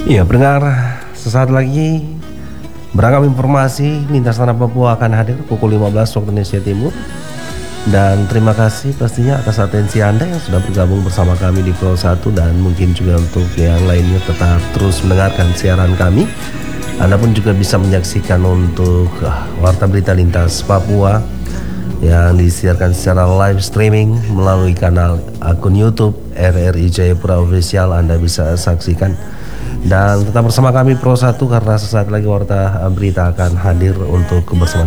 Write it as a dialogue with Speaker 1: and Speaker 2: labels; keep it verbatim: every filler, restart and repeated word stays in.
Speaker 1: Iya, pendengar, sesaat lagi beragam informasi lintas tanah Papua akan hadir pukul lima belas waktu Indonesia Timur. Dan terima kasih pastinya atas atensi Anda yang sudah bergabung bersama kami di Pulau satu, dan mungkin juga untuk yang lainnya tetap terus mendengarkan siaran kami. Anda pun juga bisa menyaksikan untuk uh, Warta Berita Lintas Papua yang disiarkan secara live streaming melalui kanal akun YouTube R R I Jayapura Official. Anda bisa saksikan dan tetap bersama kami Pro satu karena sesaat lagi Warta Berita akan hadir untuk kebersamaan